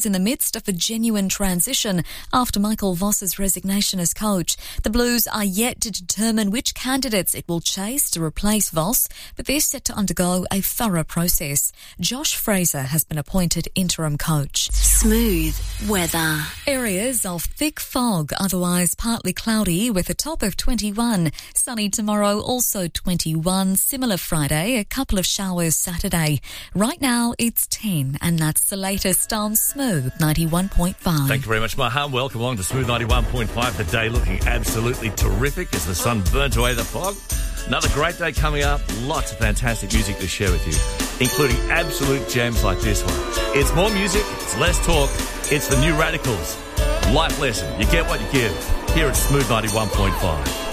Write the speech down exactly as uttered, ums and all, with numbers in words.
in the midst of a genuine transition after Michael Voss's resignation as coach. The Blues are yet to determine which candidates it will chase to replace Voss, but they're set to undergo a thorough process. Josh Fraser has been appointed interim coach. Smooth weather. Areas of thick fog, otherwise partly cloudy, with a top of twenty-one. Sunny tomorrow, also twenty-one. Similar Friday, a couple of showers Saturday. Right now, it's ten, and that's the latest on Smooth ninety-one point five. Thank you very much, Maham. Welcome along to Smooth ninety-one point five. The day looking absolutely terrific as the sun burns away the fog. Another great day coming up. Lots of fantastic music to share with you, including absolute gems like this one. It's more music, it's less talk. It's the New Radicals. Life lesson. You get what you give. Here at Smooth ninety-one point five.